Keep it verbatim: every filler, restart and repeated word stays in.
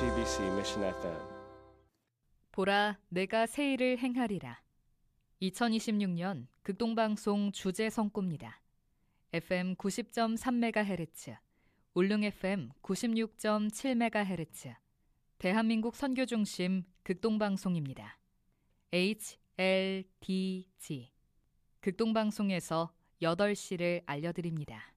씨비씨 Mission 에프엠. 보라, 내가 새 일을 행하리라. 이천이십육 년 극동방송 주제 성구입니다. 에프엠 구십 점 삼 메가헤르츠, 울릉 에프엠 구십육 점 칠 메가헤르츠, 대한민국 선교중심 극동방송입니다. 에이치 엘 디 지, 극동방송에서 여덟 시를 알려드립니다.